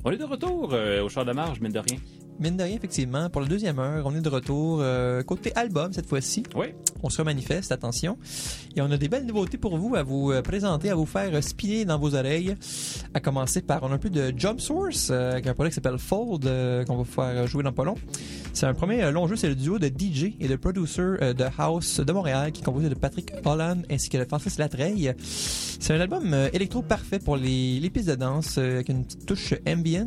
On est de retour au Char de Marge, mine de rien. Mine de rien, effectivement, pour la deuxième heure, on est de retour côté album cette fois-ci. Oui. On se remanifeste, attention. Et on a des belles nouveautés pour vous à vous présenter, à vous faire spinner dans vos oreilles. À commencer par, on a un peu de Jump Source, avec un projet qui s'appelle Fold, qu'on va faire jouer dans pas long. C'est un premier long jeu, c'est le duo de DJ et de producer de House de Montréal, qui est composé de Patrick Holland ainsi que de Francis Latreille. C'est un album électro parfait pour les pistes de danse, avec une petite touche ambient.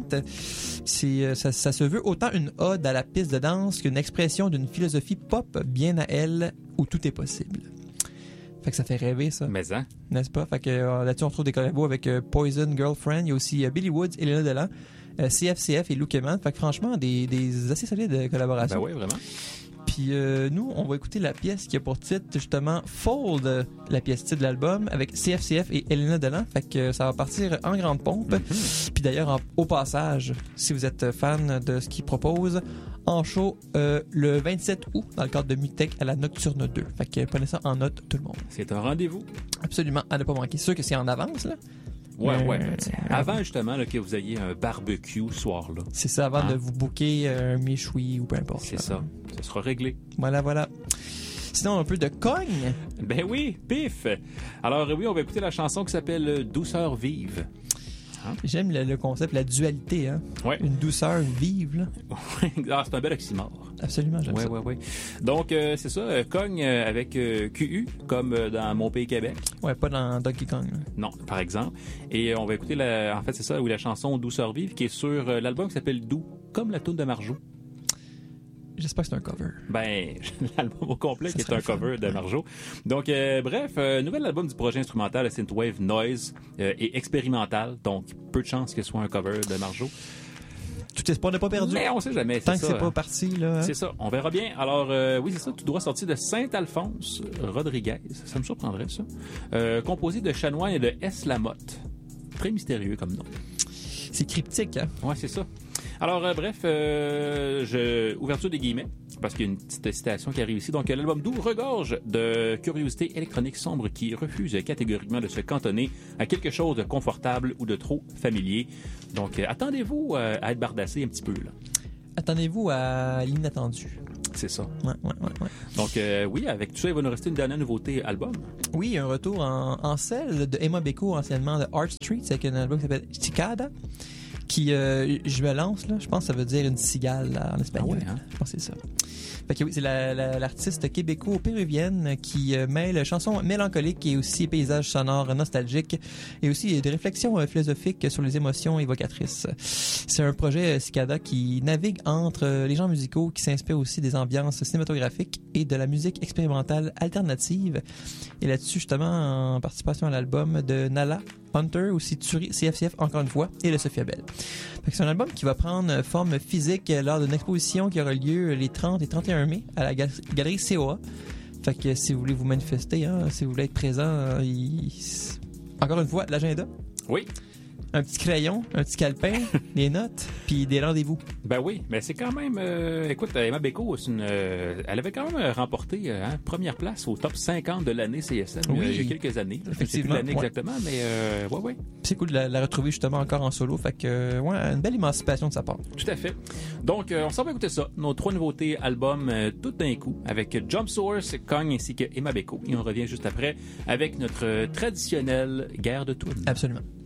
Ça se veut autant une ode à la piste de danse qu'une expression d'une philosophie pop bien à elle, où tout est possible. Fait que ça fait rêver, ça. Mais hein? N'est-ce pas? Fait que là-dessus, on retrouve des collabos avec Poison Girlfriend. Il y a aussi Billy Woods, Elena Delan, CFCF et Luke Eman. Fait que franchement, des assez solides collaborations. Ben oui, vraiment. Puis nous, on va écouter la pièce qui a pour titre justement Fold, la pièce titre de l'album, avec CFCF et Elena Delan. Fait que ça va partir en grande pompe. Mm-hmm. Puis d'ailleurs, au passage, si vous êtes fan de ce qu'ils proposent, en show le 27 août dans le cadre de Mutech à la Nocturne 2. Fait que prenez ça en note, tout le monde. C'est un rendez-vous. Absolument, à ne pas manquer. C'est sûr que c'est en avance, là. Ouais. Avant, justement, là, que vous ayez un barbecue ce soir-là. C'est ça, avant de vous booker un méchoui ou peu importe. C'est ça. Ça sera réglé. Voilà. Sinon, un peu de cogne. Ben oui, pif. Alors oui, on va écouter la chanson qui s'appelle Douceur vive. J'aime le concept, la dualité, hein? Ouais. Une douceur vive, là. C'est un bel oxymore. Absolument, j'aime ça. Ouais. Donc, c'est ça, cogne avec QU, comme dans Mon Pays Québec. Ouais, pas dans Donkey Kong. Là. Non, par exemple. Et on va écouter, en fait, c'est ça, la chanson Douceur vive, qui est sur l'album qui s'appelle Doux, comme la toune de Marjo. J'espère que c'est un cover. Ben, l'album au complet qui est un cover de Marjo. Donc, bref, nouvel album du projet instrumental Synthwave Noise et expérimental. Donc, peu de chance que ce soit un cover de Marjo. Tout espoir n'est pas perdu. Mais on sait jamais. Tant que c'est pas parti, là. Hein? C'est ça. On verra bien. Alors, oui, c'est ça. Tout droit sorti de Saint-Alphonse Rodriguez. Ça me surprendrait, ça. Composé de Chanoine et de S. Lamotte. Très mystérieux comme nom. C'est cryptique, hein? Ouais, c'est ça. Alors, bref, ouverture des guillemets, parce qu'il y a une petite citation qui arrive ici. Donc, l'album Doux regorge de curiosité électronique sombre qui refuse catégoriquement de se cantonner à quelque chose de confortable ou de trop familier. Donc, attendez-vous à être bardassé un petit peu, là. Attendez-vous à l'inattendu. C'est ça. Ouais. Donc, oui, avec tout ça, il va nous rester une dernière nouveauté album. Oui, un retour en selle de Emma Beko, anciennement de Art Street, avec un album qui s'appelle Cicada. Qui, je me lance, là, je pense que ça veut dire une cigale là, en espagnol. Ah ouais, hein? Je pense que c'est ça. Fait que oui, c'est l'artiste québéco-péruvienne qui mêle chansons mélancoliques et aussi paysages sonores nostalgiques et aussi des réflexions philosophiques sur les émotions évocatrices. C'est un projet Cicada qui navigue entre les genres musicaux, qui s'inspire aussi des ambiances cinématographiques et de la musique expérimentale alternative. Et là-dessus, justement, en participation à l'album de Nala, Hunter, aussi Turi, CFCF encore une fois, et le Sophia Bell. C'est un album qui va prendre forme physique lors d'une exposition qui aura lieu les 30 et 31 mai à la galerie COA. Fait que si vous voulez vous manifester, hein, si vous voulez être présent, encore une fois, l'agenda. Oui. Un petit crayon, un petit calepin, des notes, puis des rendez-vous. Ben oui, mais c'est quand même... écoute, Emma Beko, elle avait quand même remporté première place au top 50 de l'année CSM il y a quelques années. Je sais plus l'année exactement, mais ouais. C'est cool de la retrouver justement encore en solo. Fait que, une belle émancipation de sa part. Tout à fait. Donc, on s'en va écouter ça. Nos 3 nouveautés albums tout d'un coup, avec Jump Source, Cogne ainsi que Emma Beko. Et on revient juste après avec notre traditionnelle guerre de tunes. Absolument.